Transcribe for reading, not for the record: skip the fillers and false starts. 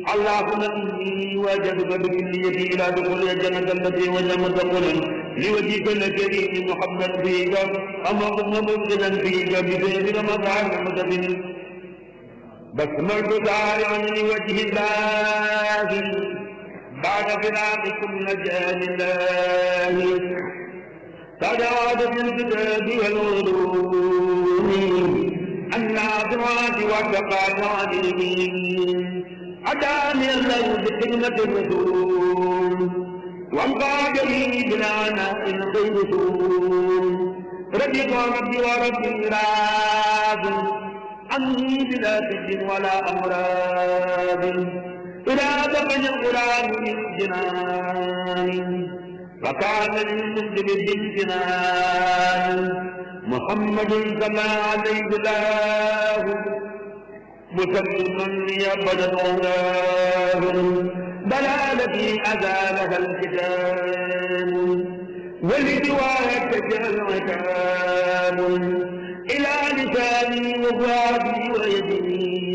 اللهم إني وجدت بكليتي إلى دخول الجنة التي وجدت قلا لوجهك الكريم محمد فيك اللهم مبغضا فيك بسيرك مطعم مدبن بسمرت سارعا لوجه الله بعد فراقكم نجاني الله تجاوز في الكتاب والعلوم النافعات والتقاة العليم أداني الله بخدمة الرسول وانقاد لي بنعناء غير سول رضيت ربي وربي راض عني بلا سجن ولا أمراض إلى دفن القرآن من جنان وكان للمسلم بالجنان محمد صلى عليه الله مسلما ليقبل مولاه ضلالتي أزالها الكتاب ولرواية العتاب إلى لساني وفؤادي ويدي